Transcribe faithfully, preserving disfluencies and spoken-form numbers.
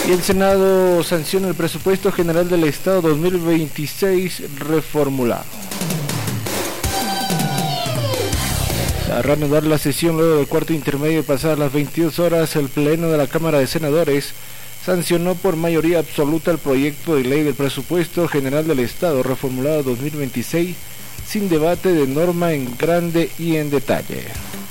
Y el Senado sanciona el presupuesto general del Estado dos mil veintiséis reformulado. A reanudar la sesión luego del cuarto intermedio pasadas las veintidós horas, el Pleno de la Cámara de Senadores sancionó por mayoría absoluta el proyecto de ley del presupuesto general del Estado reformulado dos mil veintiséis sin debate de norma en grande y en detalle.